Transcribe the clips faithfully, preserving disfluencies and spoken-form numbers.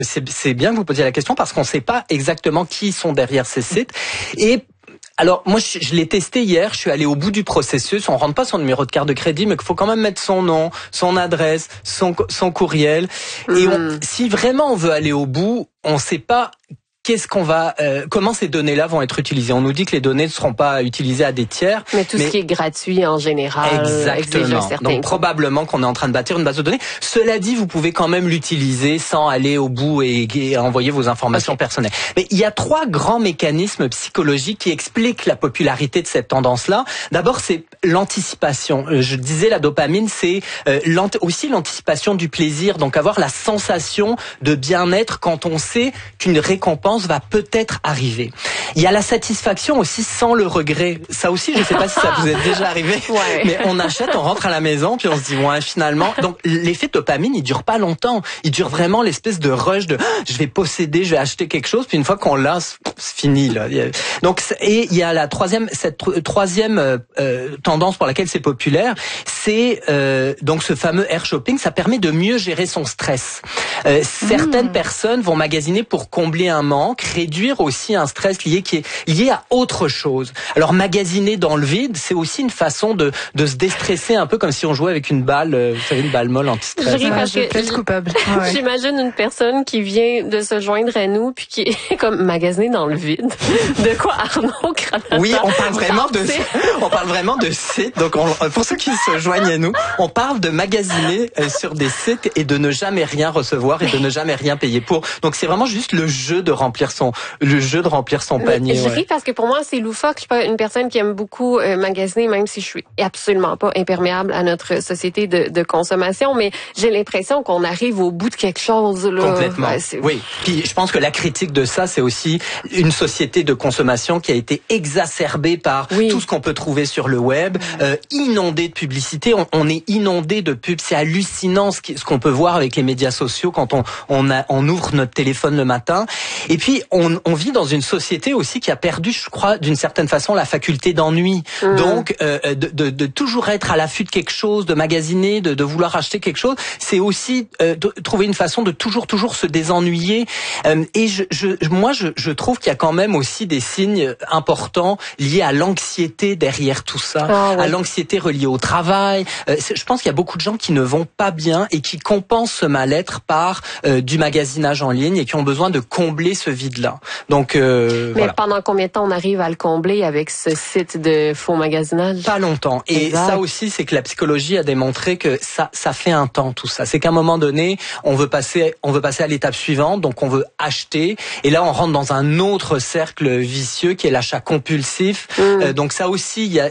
C'est, c'est bien que vous posiez la question parce qu'on ne sait pas exactement qui sont derrière ces sites. Et alors, moi, je, je l'ai testé hier, je suis allé au bout du processus, on rentre pas son numéro de carte de crédit, mais qu'il faut quand même mettre son nom, son adresse, son, son courriel. Mmh. Et on, si vraiment on veut aller au bout, on ne sait pas qu'est-ce qu'on va, euh, comment ces données-là vont être utilisées. On nous dit que les données ne seront pas utilisées à des tiers. Mais tout mais... ce qui est gratuit en général. Exactement. Donc probablement qu'on est en train de bâtir une base de données. Cela dit, vous pouvez quand même l'utiliser sans aller au bout et, et envoyer vos informations okay. personnelles. Mais il y a trois grands mécanismes psychologiques qui expliquent la popularité de cette tendance-là. D'abord, c'est l'anticipation. Je disais, la dopamine, c'est euh, l'ant- aussi l'anticipation du plaisir. Donc avoir la sensation de bien-être quand on sait qu'une récompense va peut-être arriver. Il y a la satisfaction aussi sans le regret. Ça aussi, je ne sais pas si ça vous est déjà arrivé, ouais. mais on achète, on rentre à la maison, puis on se dit, ouais, finalement... Donc, l'effet dopamine, il dure pas longtemps. Il dure vraiment l'espèce de rush de « je vais posséder, je vais acheter quelque chose », puis une fois qu'on l'a, c'est fini. Là. Donc, et il y a la troisième, cette troisième euh, tendance pour laquelle c'est populaire, c'est euh, donc ce fameux air shopping. Ça permet de mieux gérer son stress. Euh, certaines mmh. personnes vont magasiner pour combler un manque, réduire aussi un stress lié qui est lié à autre chose. Alors magasiner dans le vide, c'est aussi une façon de de se déstresser un peu comme si on jouait avec une balle, euh, vous savez, une balle molle anti-stress. Je ris parce ouais, que je coupable. Ouais. J'imagine une personne qui vient de se joindre à nous puis qui est comme magasiner dans le vide. De quoi Arnaud Granata? Oui, on parle vraiment de on parle vraiment de sites. Donc on, pour ceux qui se joignent à nous, on parle de magasiner sur des sites et de ne jamais rien recevoir et de ne jamais rien payer pour. Donc c'est vraiment juste le jeu de remplir son le jeu de remplir son panier. Mais je ouais. ris parce que pour moi c'est loufoque. Je suis pas une personne qui aime beaucoup euh, magasiner, même si je suis absolument pas imperméable à notre société de, de consommation. Mais j'ai l'impression qu'on arrive au bout de quelque chose là. Complètement. Ouais, oui. Puis je pense que la critique de ça, c'est aussi une société de consommation qui a été exacerbée par oui. tout ce qu'on peut trouver sur le web, euh, inondée de publicité. On, on est inondé de pubs. C'est hallucinant ce, qui, ce qu'on peut voir avec les médias sociaux quand on on, a, on ouvre notre téléphone le matin. Et puis on, on vit dans une société aussi qui a perdu, je crois, d'une certaine façon, la faculté d'ennui. Mmh. Donc euh, de, de, de toujours être à l'affût de quelque chose, de magasiner, de, de vouloir acheter quelque chose, c'est aussi euh, de trouver une façon de toujours toujours se désennuyer. Euh, et je, je, moi, je, je trouve qu'il y a quand même aussi des signes importants liés à l'anxiété derrière tout ça, ah, ouais. à l'anxiété reliée au travail. Euh, je pense qu'il y a beaucoup de gens qui ne vont pas bien et qui compensent ce mal-être par euh, du magasinage en ligne et qui ont besoin de combler ce vide-là. Donc, euh, mais voilà. pendant combien de temps on arrive à le combler avec ce site de faux magasinage? Pas longtemps. Et exact. Ça aussi, c'est que la psychologie a démontré que ça, ça fait un temps tout ça. C'est qu'à un moment donné, on veut passer, on veut passer à l'étape suivante, donc on veut acheter. Et là, on rentre dans un autre cercle vicieux qui est l'achat compulsif. Mmh. Euh, donc ça aussi, il y a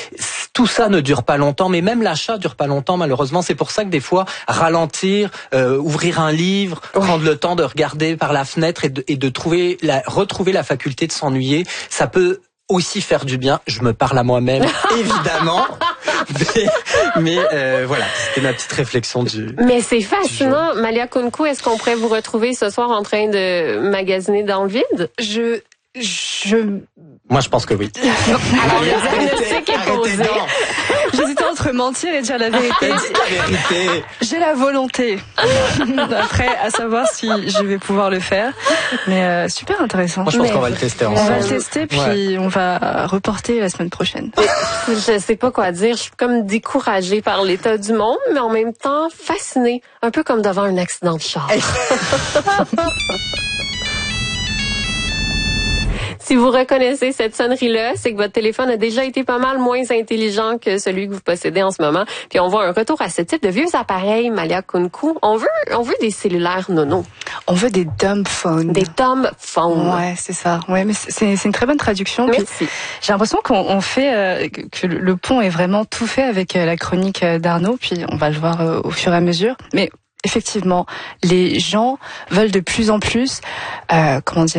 tout ça ne dure pas longtemps, mais même l'achat dure pas longtemps malheureusement. C'est pour ça que des fois, ralentir, euh, ouvrir un livre, ouais. prendre le temps de regarder par la fenêtre et de, et de trouver la, retrouver la faculté de s'ennuyer, ça peut aussi faire du bien. Je me parle à moi-même, évidemment. mais mais euh, voilà, c'était ma petite réflexion du. Mais c'est fascinant. Malia Kounkou, est-ce qu'on pourrait vous retrouver ce soir en train de magasiner dans le vide? Je... Je... Moi, je pense que oui. Alors, le diagnostic est posé. J'hésitais entre mentir et dire la vérité. La vérité. J'ai la volonté. Après, à savoir si je vais pouvoir le faire. Mais euh, super intéressant. Moi, je pense mais qu'on va le tester ensemble. On va le tester, puis ouais. on va reporter la semaine prochaine. Je sais pas quoi dire. Je suis comme découragée par l'état du monde, mais en même temps fascinée. Un peu comme devant un accident de char. Si vous reconnaissez cette sonnerie-là, c'est que votre téléphone a déjà été pas mal moins intelligent que celui que vous possédez en ce moment. Puis on voit un retour à ce type de vieux appareils, Malia Kounkou. On veut, on veut des cellulaires nono. On veut des dumb phones. Des dumb phones. Ouais, c'est ça. Ouais, mais c'est, c'est une très bonne traduction. Merci. J'ai l'impression qu'on on fait, euh, que le pont est vraiment tout fait avec euh, la chronique d'Arnaud. Puis on va le voir euh, au fur et à mesure. Mais effectivement, les gens veulent de plus en plus, euh, comment dire,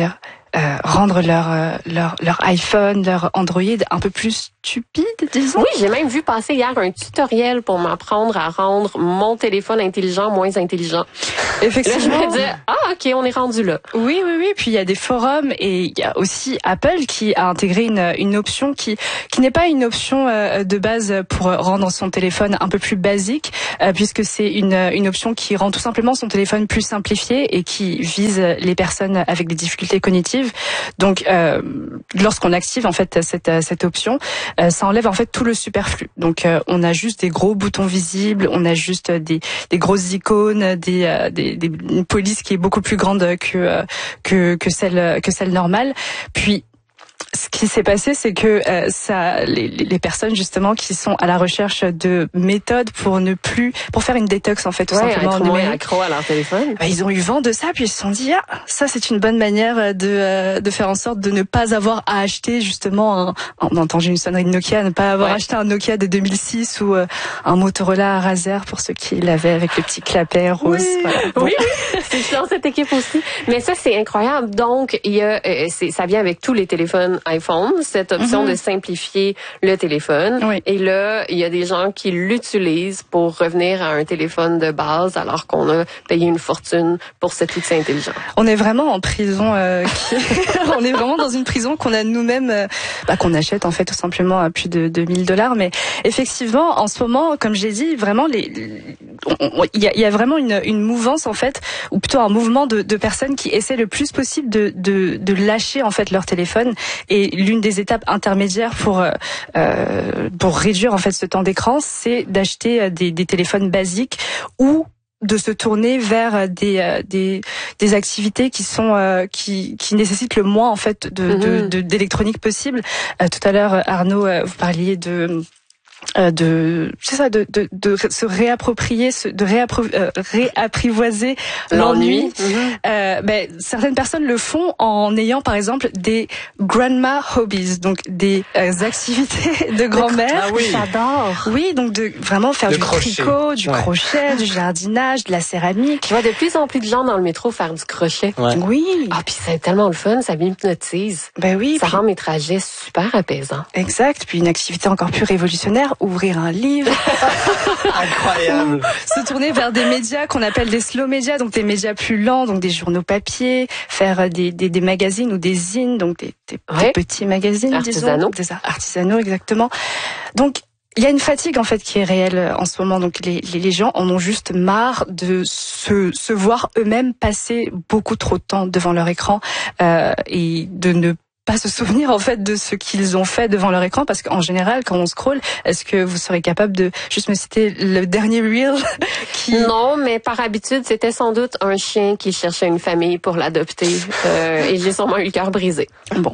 euh, rendre leur, euh, leur leur iPhone, leur Android un peu plus stupide, disons. Oui, j'ai même vu passer hier un tutoriel pour m'apprendre à rendre mon téléphone intelligent moins intelligent. Effectivement. Là, je me dis, ah, ok, on est rendu là. Oui, oui, oui. Puis il y a des forums et il y a aussi Apple qui a intégré une, une option qui qui n'est pas une option euh, de base pour rendre son téléphone un peu plus basique, euh, puisque c'est une une option qui rend tout simplement son téléphone plus simplifié et qui vise les personnes avec des difficultés cognitives. Donc, euh, lorsqu'on active en fait cette cette option, euh, ça enlève en fait tout le superflu. Donc, euh, on a juste des gros boutons visibles, on a juste des des grosses icônes, des euh, des, des une police qui est beaucoup plus grande que euh, que que celle que celle normale. Puis ce qui s'est passé, c'est que euh, ça, les, les personnes justement qui sont à la recherche de méthodes pour ne plus, pour faire une détox en fait, tout ouais, simplement être moins accro à leur téléphone. Bah, ils ont eu vent de ça, puis ils se sont dit ah, ça c'est une bonne manière de euh, de faire en sorte de ne pas avoir à acheter justement un, on a entendu une sonnerie de Nokia, ne pas avoir ouais. acheté un Nokia de deux mille six ou euh, un Motorola Razr pour ceux qui l'avaient avec le petit clapet rose. Oui, voilà. Bon. oui, je suis dans cette équipe aussi. Mais ça c'est incroyable. Donc il y a, euh, c'est, ça vient avec tous les téléphones iPhone, cette option mm-hmm. de simplifier le téléphone. Oui. Et là, il y a des gens qui l'utilisent pour revenir à un téléphone de base alors qu'on a payé une fortune pour cet outil intelligent. On est vraiment en prison. Euh, qui... on est vraiment dans une prison qu'on a nous-mêmes, euh, bah, qu'on achète en fait tout simplement à plus de deux mille dollars. Mais effectivement, en ce moment, comme j'ai dit, vraiment les, il y a, y a vraiment une, une mouvance en fait, ou plutôt un mouvement de, de personnes qui essaient le plus possible de, de, de lâcher en fait leur téléphone. Et l'une des étapes intermédiaires pour euh, pour réduire en fait ce temps d'écran, c'est d'acheter des, des téléphones basiques ou de se tourner vers des des des activités qui sont euh, qui qui nécessitent le moins en fait de mmh. de, de d'électronique possible. Euh, tout à l'heure, Arnaud, euh, vous parliez de Euh, de c'est ça de, de de se réapproprier de réappro- euh, réapprivoiser l'ennui, l'ennui. Mm-hmm. Euh, ben, certaines personnes le font en ayant par exemple des grandma hobbies, donc des euh, activités de grand-mère. Ah oui. J'adore. Oui, donc de vraiment faire le du crochet. tricot, du ouais. crochet, du jardinage, de la céramique. Je vois de plus en plus de gens dans le métro faire du crochet. Ouais. Oui. Ah, puis c'est tellement le fun, ça m'hypnotise. Ben oui. Ça puis... rend mes trajets super apaisants. Exact. Puis une activité encore plus révolutionnaire, ouvrir un livre. Incroyable. Se tourner vers des médias qu'on appelle des slow médias, donc des médias plus lents, donc des journaux papier, faire des, des, des magazines ou des zines, donc des, des, ouais. des petits magazines, artisanaux. disons. Des artisanaux, exactement. Donc, il y a une fatigue en fait qui est réelle en ce moment. Donc les, les, les gens en ont juste marre de se, se voir eux-mêmes passer beaucoup trop de temps devant leur écran euh, et de ne pas se souvenir en fait de ce qu'ils ont fait devant leur écran, parce qu'en général quand on scrolle, est-ce que vous serez capable de juste me citer le dernier reel qui... Non, mais par habitude c'était sans doute un chien qui cherchait une famille pour l'adopter euh, et j'ai sûrement eu le cœur brisé. Bon.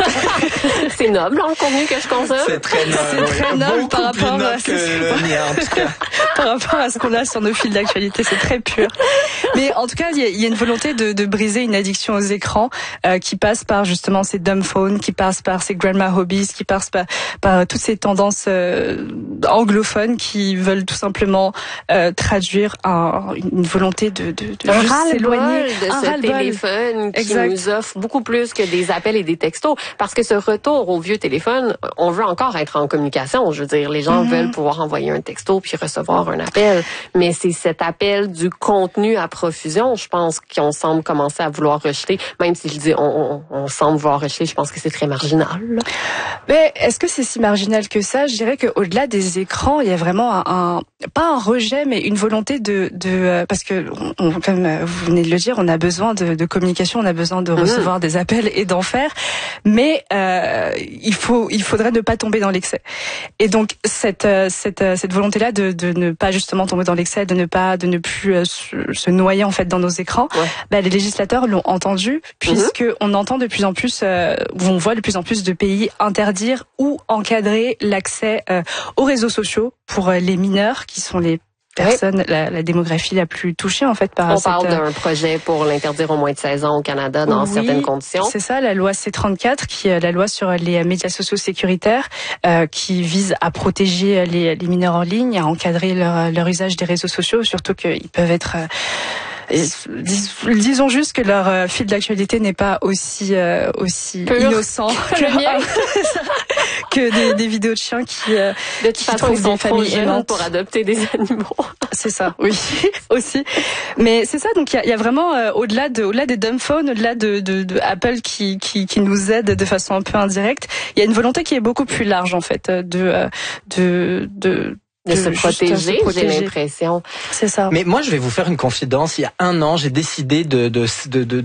C'est noble hein, le contenu que je consomme. C'est très noble, c'est très noble beaucoup par rapport plus à noble que le mien en tout cas. Par rapport à ce qu'on a sur nos fils d'actualité, c'est très pur. Mais en tout cas, il y, y a une volonté de, de briser une addiction aux écrans euh, qui passe par justement ces dumb phones, qui passe par ces grandma hobbies, qui passe par, par toutes ces tendances euh, anglophones qui veulent tout simplement euh, traduire un, une volonté de, de, de un juste s'éloigner. de un ce ras-le-bol. téléphone qui exact. Nous offre beaucoup plus que des appels et des textos. Parce que ce retour au vieux téléphone, on veut encore être en communication. Je veux dire, les gens mm-hmm. veulent pouvoir envoyer un texto puis recevoir un appel. Mais c'est cet appel du contenu à profusion, je pense, qu'on semble commencer à vouloir rejeter. Même si je dis on, on, on semble vouloir rejeter, je pense que c'est très marginal. Mais est-ce que c'est si marginal que ça? Je dirais qu'au-delà des écrans, il y a vraiment un, un pas un rejet, mais une volonté de, de parce que on, comme vous venez de le dire, on a besoin de, de communication, on a besoin de recevoir mmh. des appels et d'en faire. Mais euh, il faut, il faudrait ne pas tomber dans l'excès. Et donc cette cette cette volonté-là de, de ne pas justement tomber dans l'excès, de ne pas, de ne plus euh, se, se noyer en fait dans nos écrans, ouais. bah, les législateurs l'ont entendu, puisque mmh. on entend de plus en plus, euh, on voit de plus en plus de pays interdire ou encadrer l'accès euh, aux réseaux sociaux pour euh, les mineurs qui sont les personnes, oui. la, la démographie la plus touchée en fait par On cette... parle d'un projet pour l'interdire aux moins de seize ans au Canada dans oui, certaines conditions. C'est ça, la loi C trente-quatre, qui est la loi sur les médias sociaux sécuritaires, euh, qui vise à protéger les, les mineurs en ligne, à encadrer leur, leur usage des réseaux sociaux, surtout qu'ils peuvent être... Euh, dis, disons juste que leur euh, fil d'actualité n'est pas aussi euh, aussi Pur. innocent que, le mien. que des, des vidéos de chiens qui euh, de toute façon ils sont trop jeunes pour adopter des animaux. C'est ça, oui, aussi. Mais c'est ça, donc il y a, y a vraiment euh, au-delà de au-delà des dumb phones, au-delà de, de, de Apple qui, qui qui nous aide de façon un peu indirecte, il y a une volonté qui est beaucoup plus large en fait de de de De, de se protéger, se protéger. J'ai l'impression. C'est ça. Mais moi, je vais vous faire une confidence. Il y a un an, j'ai décidé de, de, de, de